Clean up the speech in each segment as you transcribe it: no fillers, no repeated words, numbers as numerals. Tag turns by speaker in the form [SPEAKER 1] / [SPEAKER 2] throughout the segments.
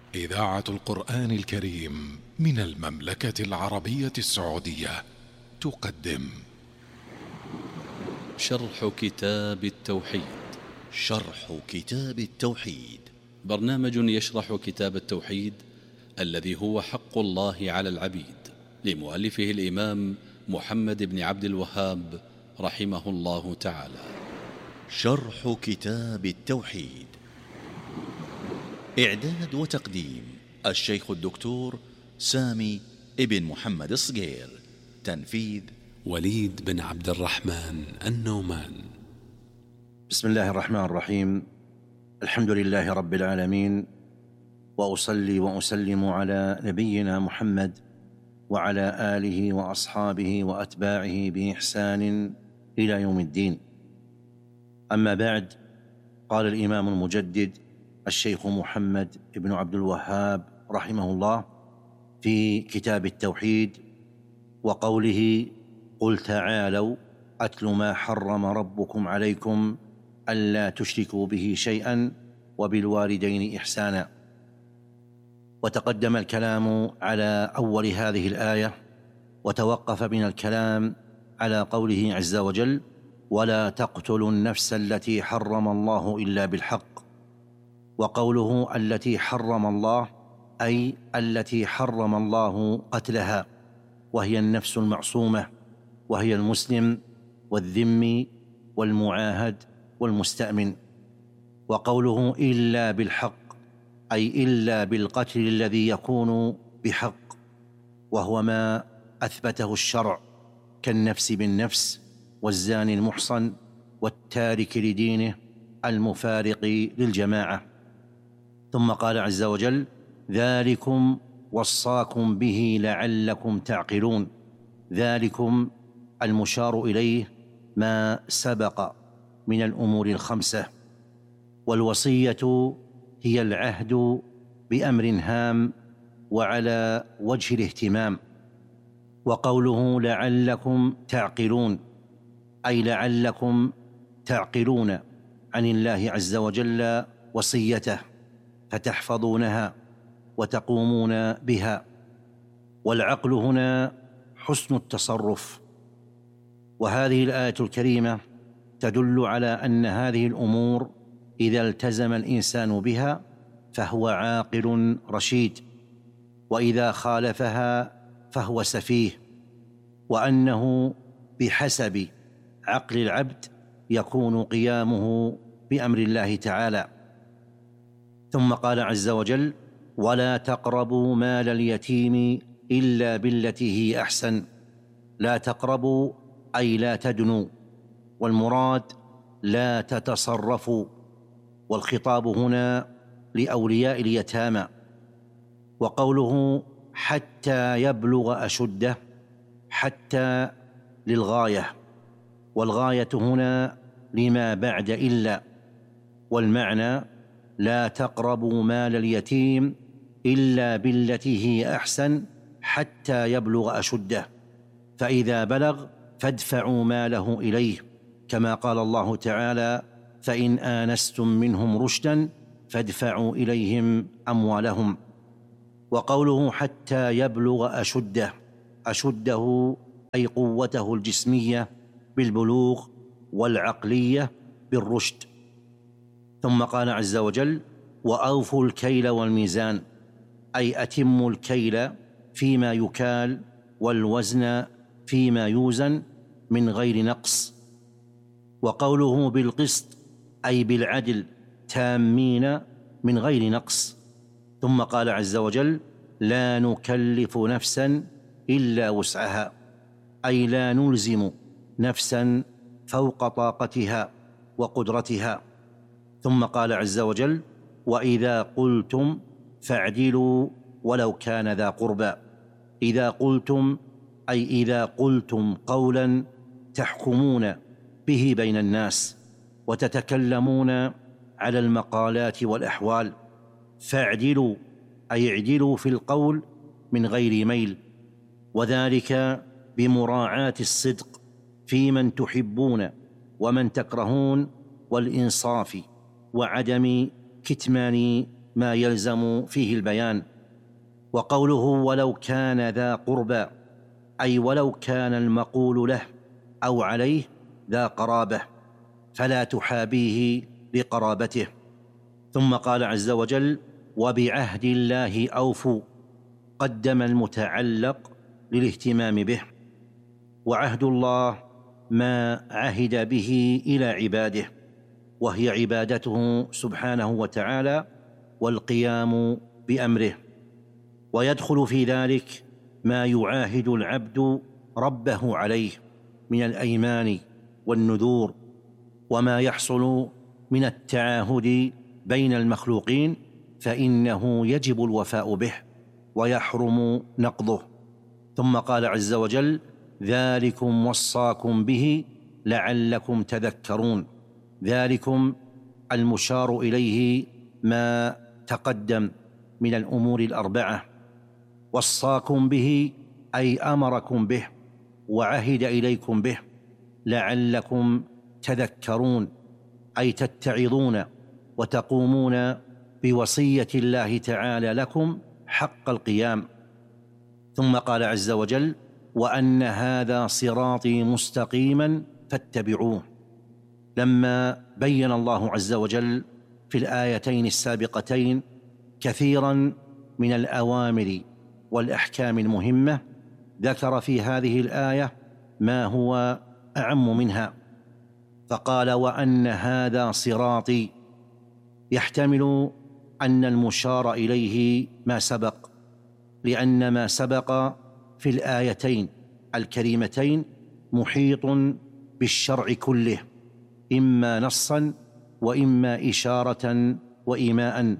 [SPEAKER 1] إذاعة القرآن الكريم من المملكة العربية السعودية تقدم
[SPEAKER 2] شرح كتاب التوحيد.
[SPEAKER 3] شرح كتاب التوحيد
[SPEAKER 2] برنامج يشرح كتاب التوحيد الذي هو حق الله على العبيد، لمؤلفه الإمام محمد بن عبد الوهاب رحمه الله تعالى.
[SPEAKER 3] شرح كتاب التوحيد، إعداد وتقديم الشيخ الدكتور سامي ابن محمد الصقير، تنفيذ
[SPEAKER 2] وليد بن عبد الرحمن النومان.
[SPEAKER 4] بسم الله الرحمن الرحيم. الحمد لله رب العالمين، وأصلي وأسلم على نبينا محمد وعلى آله وأصحابه وأتباعه بإحسان إلى يوم الدين. أما بعد، قال الإمام المجدد الشيخ محمد بن عبد الوهاب رحمه الله في كتاب التوحيد وقوله: قل تعالوا أتل ما حرم ربكم عليكم ألا تشركوا به شيئا وبالوالدين إحسانا. وتقدم الكلام على أول هذه الآية، وتوقف من الكلام على قوله عز وجل: ولا تقتلوا النفس التي حرم الله إلا بالحق. وقوله التي حرم الله أي التي حرم الله قتلها، وهي النفس المعصومة، وهي المسلم والذمي والمعاهد والمستأمن. وقوله إلا بالحق أي إلا بالقتل الذي يكون بحق، وهو ما أثبته الشرع كالنفس بالنفس والزاني المحصن والتارك لدينه المفارق للجماعة. ثم قال عز وجل: ذلكم وصاكم به لعلكم تعقلون. ذلكم المشار إليه ما سبق من الأمور الخمسة، والوصية هي العهد بأمر هام وعلى وجه الاهتمام. وقوله لعلكم تعقلون أي لعلكم تعقلون عن الله عز وجل وصيته فتحفظونها وتقومون بها. والعقل هنا حسن التصرف. وهذه الآية الكريمة تدل على أن هذه الأمور إذا التزم الإنسان بها فهو عاقل رشيد، وإذا خالفها فهو سفيه، وأنه بحسب عقل العبد يكون قيامه بأمر الله تعالى. ثم قال عز وجل: ولا تقربوا مال اليتيم إلا بالتي هي أحسن. لا تقربوا أي لا تدنوا، والمراد لا تتصرفوا، والخطاب هنا لأولياء اليتامى. وقوله حتى يبلغ أشده، حتى للغاية، والغاية هنا لما بعد إلا، والمعنى لا تقربوا مال اليتيم إلا بالتي هي أحسن حتى يبلغ أشده، فإذا بلغ فادفعوا ماله إليه، كما قال الله تعالى: فإن آنستم منهم رشدا فادفعوا إليهم أموالهم. وقوله حتى يبلغ أشده، أشده أي قوته الجسمية بالبلوغ والعقلية بالرشد. ثم قال عز وجل: وأوفوا الكيل والميزان، أي أتموا الكيل فيما يكال والوزن فيما يوزن من غير نقص. وقوله بالقسط أي بالعدل تامين من غير نقص. ثم قال عز وجل: لا نكلف نفسا إلا وسعها، أي لا نلزم نفسا فوق طاقتها وقدرتها. ثم قال عز وجل: وإذا قلتم فاعدلوا ولو كان ذا قربى. إذا قلتم أي إذا قلتم قولا تحكمون به بين الناس وتتكلمون على المقالات والأحوال، فاعدلوا أي اعدلوا في القول من غير ميل، وذلك بمراعاة الصدق في من تحبون ومن تكرهون، والإنصاف وعدم كتمان ما يلزم فيه البيان. وقوله ولو كان ذا قربى أي ولو كان المقول له أو عليه ذا قرابة فلا تحابيه لقرابته. ثم قال عز وجل وبعهد الله أوفوا، قدم المتعلق للاهتمام به. وعهد الله ما عهد به إلى عباده، وهي عبادته سبحانه وتعالى والقيام بأمره. ويدخل في ذلك ما يعاهد العبد ربه عليه من الأيمان والنذور، وما يحصل من التعاهد بين المخلوقين فإنه يجب الوفاء به ويحرم نقضه. ثم قال عز وجل ذلكم وصاكم به لعلكم تذكرون. ذلكم المشار إليه ما تقدم من الأمور الأربعة. وصاكم به أي أمركم به وعهد إليكم به لعلكم تذكرون، أي تتعظون وتقومون بوصية الله تعالى لكم حق القيام. ثم قال عز وجل وأن هذا صراطي مستقيما فاتبعوه. لما بين الله عز وجل في الآيتين السابقتين كثيرا من الأوامر والأحكام المهمة، ذكر في هذه الآية ما هو أعم منها، فقال وأن هذا صراطي، يحتمل أن المشار إليه ما سبق، لأن ما سبق في الآيتين الكريمتين محيط بالشرع كله، إما نصا وإما إشارة وإيماء.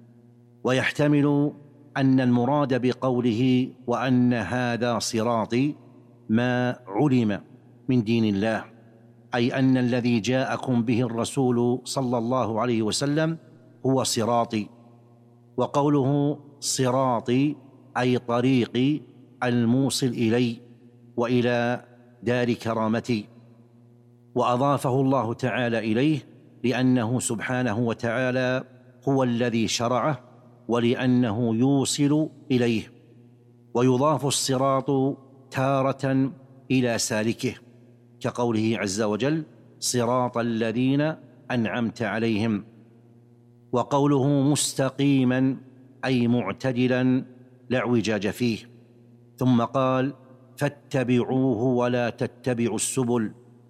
[SPEAKER 4] ويحتمل أن المراد بقوله وأن هذا صراطي ما علم من دين الله، أي أن الذي جاءكم به الرسول صلى الله عليه وسلم هو صراطي. وقوله صراطي أي طريقي الموصل إلي وإلى دار كرامتي. وأضافه الله تعالى إليه لأنه سبحانه وتعالى هو الذي شرعه ولأنه يوصل إليه. ويضاف الصراط تارة إلى سالكه كقوله عز وجل صراط الذين أنعمت عليهم. وقوله مستقيما أي معتدلا لا اعوجاج فيه. ثم قال فاتبعوه ولا تتبعوا السبل.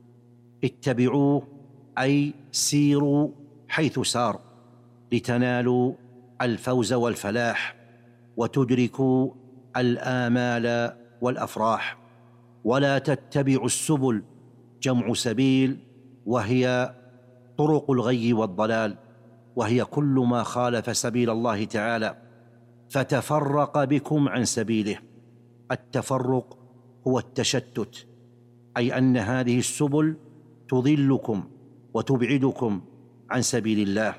[SPEAKER 4] اتبعوه أي سيروا حيث سار لتنالوا الفوز والفلاح وتدركوا الآمال والأفراح. ولا تتبعوا السبل جمع سبيل، وهي طرق الغي والضلال، وهي كل ما خالف سبيل الله تعالى فتفرق بكم عن سبيله. التفرق هو التشتت، أي أن هذه السبل تضلكم وتبعدكم عن سبيل الله.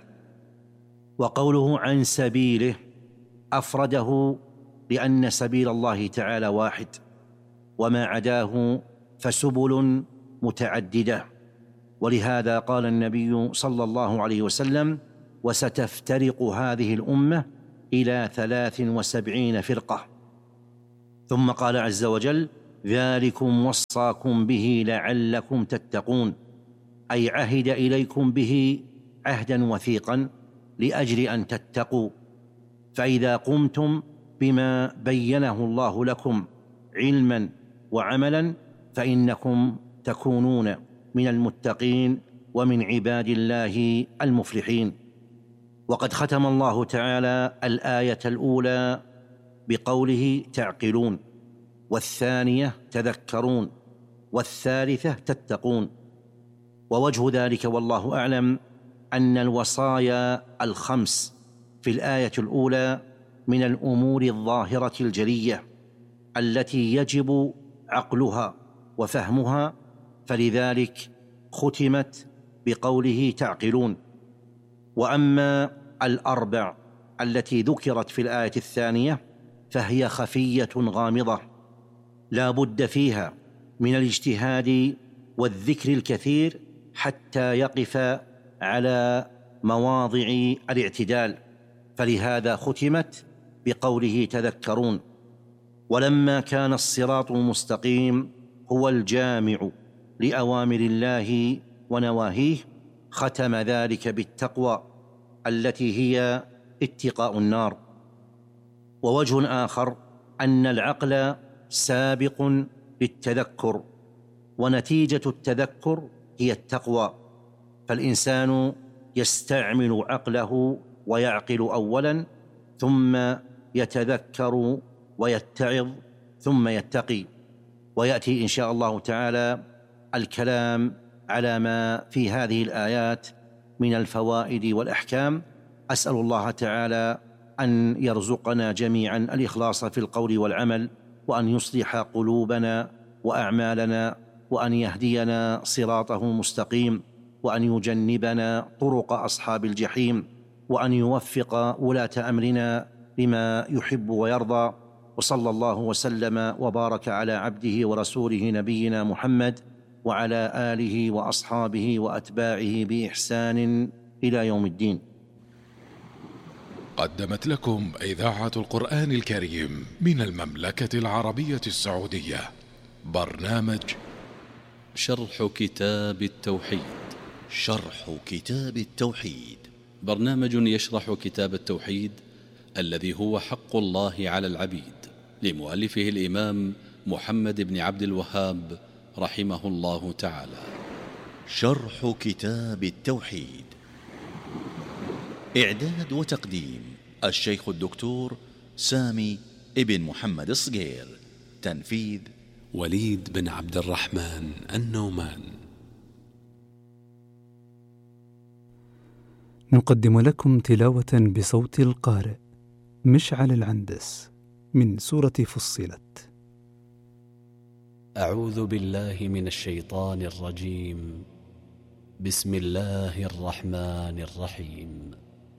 [SPEAKER 4] وقوله عن سبيله أفرده لأن سبيل الله تعالى واحد، وما عداه فسبل متعددة. ولهذا قال النبي صلى الله عليه وسلم وستفترق هذه الأمة إلى 73 فرقة. ثم قال عز وجل ذلكم وصاكم به لعلكم تتقون، أي عهد إليكم به عهدا وثيقا لأجل أن تتقوا. فإذا قمتم بما بينه الله لكم علما وعملا فإنكم تكونون من المتقين ومن عباد الله المفلحين. وقد ختم الله تعالى الآية الأولى بقوله تعقلون، والثانية تذكرون، والثالثة تتقون. ووجه ذلك والله أعلم أن الوصايا الخمس في الآية الأولى من الأمور الظاهرة الجلية التي يجب عقلها وفهمها، فلذلك ختمت بقوله تعقلون. وأما الأربع التي ذكرت في الآية الثانية فهي خفية غامضة لا بد فيها من الاجتهاد والذكر الكثير حتى يقف على مواضع الاعتدال، فلهذا ختمت بقوله تذكرون. ولما كان الصراط المستقيم هو الجامع لأوامر الله ونواهيه ختم ذلك بالتقوى التي هي اتقاء النار. ووجه آخر أن العقل سابق للتذكر، ونتيجة التذكر هي التقوى، فالإنسان يستعمل عقله ويعقل أولا، ثم يتذكر ويتعظ، ثم يتقي. ويأتي إن شاء الله تعالى الكلام على ما في هذه الآيات من الفوائد والأحكام. أسأل الله تعالى أن يرزقنا جميعا الإخلاص في القول والعمل، وأن يصلح قلوبنا وأعمالنا، وأن يهدينا صراطه المستقيم، وأن يجنبنا طرق أصحاب الجحيم، وأن يوفق ولاة أمرنا لما يحب ويرضى. وصلى الله وسلم وبارك على عبده ورسوله نبينا محمد وعلى آله وأصحابه وأتباعه بإحسان إلى يوم الدين.
[SPEAKER 1] قدمت لكم إذاعة القرآن الكريم من المملكة العربية السعودية برنامج
[SPEAKER 2] شرح كتاب التوحيد.
[SPEAKER 3] شرح كتاب التوحيد،
[SPEAKER 2] برنامج يشرح كتاب التوحيد الذي هو حق الله على العبيد، لمؤلفه الإمام محمد بن عبد الوهاب رحمه الله تعالى.
[SPEAKER 3] شرح كتاب التوحيد، إعداد وتقديم الشيخ الدكتور سامي ابن محمد الصقير، تنفيذ
[SPEAKER 5] وليد بن عبد الرحمن النومان.
[SPEAKER 6] نقدم لكم تلاوة بصوت القارئ مشعل العندس من سورة فصلت.
[SPEAKER 5] أعوذ بالله من الشيطان الرجيم. بسم الله الرحمن الرحيم.